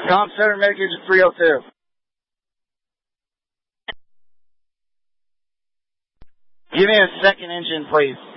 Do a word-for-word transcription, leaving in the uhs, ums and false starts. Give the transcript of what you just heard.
Com Center, Medicaid three oh two. Give me a second engine, please.